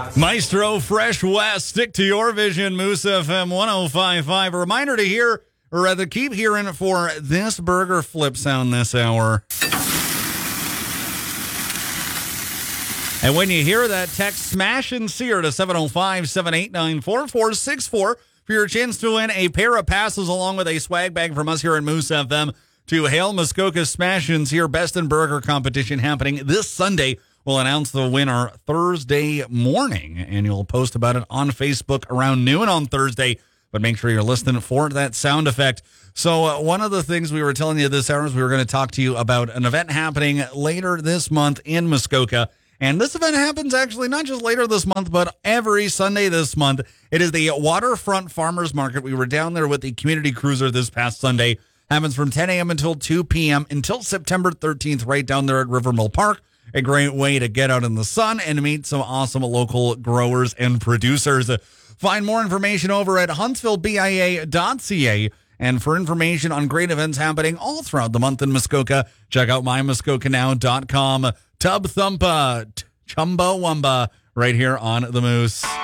Maestro Fresh West, stick to your vision, Moose FM 105.5. A reminder to hear, or rather keep hearing it for this burger flip sound this hour. And when you hear that, text Smash and Sear to 705-789-4464 for your chance to win a pair of passes along with a swag bag from us here at Moose FM to hail Muskoka's Smash and Sear Best in Burger competition happening this Sunday. We'll announce the winner Thursday morning, and you'll post about it on Facebook around noon on Thursday. But make sure you're listening for that sound effect. So one of the things we were telling you this hour is we were going to talk to you about an event happening later this month in Muskoka. And this event happens actually not just later this month, but every Sunday this month. It is the Waterfront Farmers Market. We were down there with the community cruiser this past Sunday. Happens from 10 a.m. until 2 p.m. until September 13th, right down there at Rivermill Park. A great way to get out in the sun and meet some awesome local growers and producers. Find more information over at huntsvillebia.ca. And for information on great events happening all throughout the month in Muskoka, check out mymuskokanow.com. Tub Thumpa, Chumbawamba, right here on The Moose.